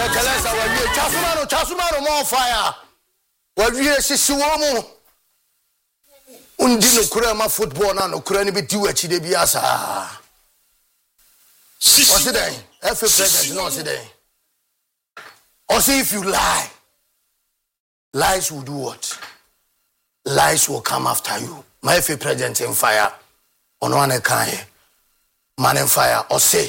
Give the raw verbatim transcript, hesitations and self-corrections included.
Tekelesa wawie chasumano chasumano mo fire. Wawie sisi wo mu. Undi no kura ma football na no kura ni be di wachi de bi asa. Sisi. What's it then? F A president no what's it then? Also if you lie, lies will do what? Lies will come after you. My F A president in fire. On one can man in fire or say